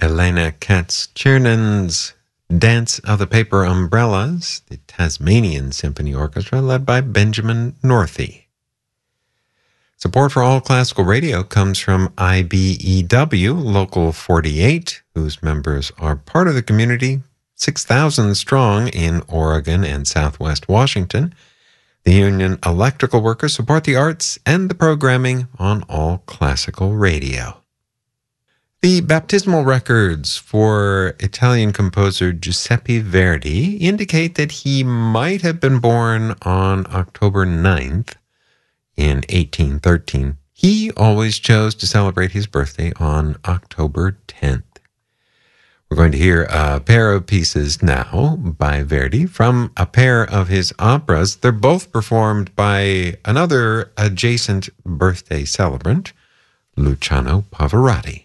Elena Katz-Chernin's Dance of the Paper Umbrellas, the Tasmanian Symphony Orchestra, led by Benjamin Northey. Support for All Classical Radio comes from IBEW Local 48, whose members are part of the community, 6,000 strong in Oregon and Southwest Washington. The union electrical workers support the arts and the programming on All Classical Radio. The baptismal records for Italian composer Giuseppe Verdi indicate that he might have been born on October 9th in 1813. He always chose to celebrate his birthday on October 10th. We're going to hear a pair of pieces now by Verdi from a pair of his operas. They're both performed by another adjacent birthday celebrant, Luciano Pavarotti.